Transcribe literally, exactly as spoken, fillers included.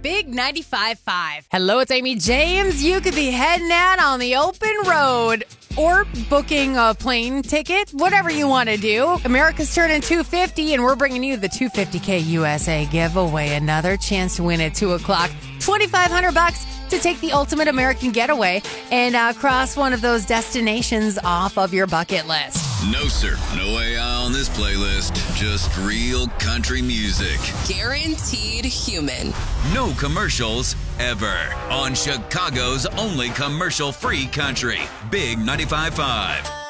Big ninety-five point five. Hello, it's Amy James. You could be heading out on the open road or booking a plane ticket, whatever you want to do. America's turning two fifty, and we're bringing you the two fifty K U S A giveaway. Another chance to win at two o'clock. twenty-five hundred bucks to take the ultimate American getaway and uh, cross one of those destinations off of your bucket list. No, sir. No A I on this playlist. Just real country music. Guaranteed human. No commercials ever. On Chicago's only commercial-free country. Big ninety-five point five.